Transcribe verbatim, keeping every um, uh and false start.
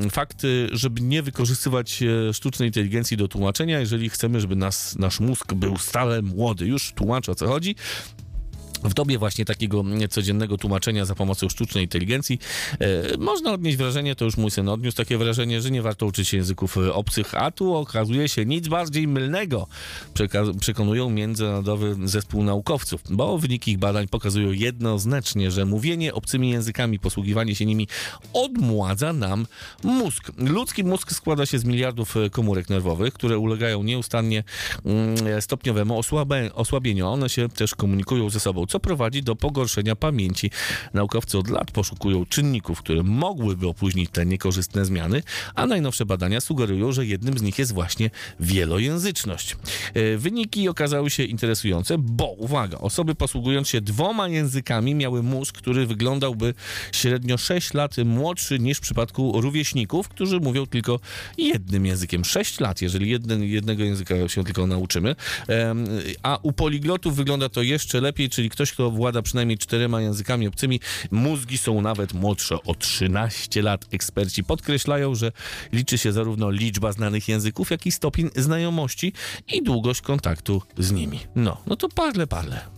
fakt, żeby nie wykorzystywać sztucznej inteligencji do tłumaczenia, jeżeli chcemy, żeby nas, nasz mózg był stale młody. Już tłumaczę, o co chodzi. W dobie właśnie takiego codziennego tłumaczenia za pomocą sztucznej inteligencji e, można odnieść wrażenie, to już mój syn odniósł takie wrażenie, że nie warto uczyć się języków obcych, a tu okazuje się nic bardziej mylnego, przeka- przekonują międzynarodowy zespół naukowców, bo wyniki ich badań pokazują jednoznacznie, że mówienie obcymi językami, posługiwanie się nimi odmładza nam mózg. Ludzki mózg składa się z miliardów komórek nerwowych, które ulegają nieustannie mm, stopniowemu osłabe- osłabieniu. One się też komunikują ze sobą, co prowadzi do pogorszenia pamięci. Naukowcy od lat poszukują czynników, które mogłyby opóźnić te niekorzystne zmiany, a najnowsze badania sugerują, że jednym z nich jest właśnie wielojęzyczność. Wyniki okazały się interesujące, bo, uwaga, osoby posługując się dwoma językami miały mózg, który wyglądałby średnio sześć lat młodszy niż w przypadku rówieśników, którzy mówią tylko jednym językiem. sześć lat, jeżeli jeden, jednego języka się tylko nauczymy. A u poliglotów wygląda to jeszcze lepiej, czyli ktoś, kto włada przynajmniej czterema językami obcymi, mózgi są nawet młodsze o trzynaście lat. Eksperci podkreślają, że liczy się zarówno liczba znanych języków, jak i stopień znajomości i długość kontaktu z nimi. No, no to parle, parle.